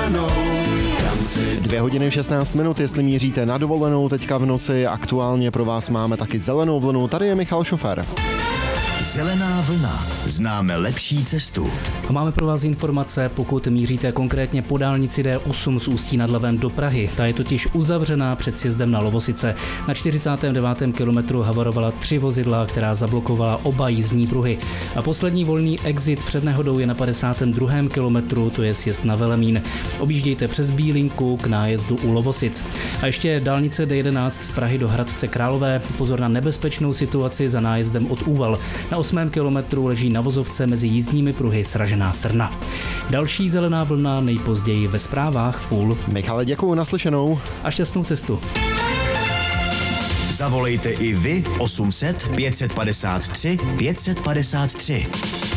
dovolenou. 2 hodiny 16 minut, jestli míříte na dovolenou teďka v noci, aktuálně pro vás máme taky zelenou vlnu, tady je Michal Šofér. Zelená vlna. Známe lepší cestu. A máme pro vás informace, pokud míříte konkrétně po dálnici D8 z Ústí nad Labem do Prahy. Ta je totiž uzavřená před sjezdem na Lovosice. Na 49. kilometru havarovala 3 vozidla, která zablokovala oba jízdní pruhy. A poslední volný exit před nehodou je na 52. kilometru, to je sjezd na Velemín. Objíždějte přes Bílinku k nájezdu u Lovosic. A ještě dálnice D11 z Prahy do Hradce Králové. Pozor na nebezpečnou situaci za nájezdem od Úval. Na 8. kilometru leží na vozovce mezi jízdními pruhy sražená srna. Další zelená vlna nejpozději ve zprávách v půl. Michale, děkuju, naslyšenou. A šťastnou cestu. Zavolejte i vy 800 553 553.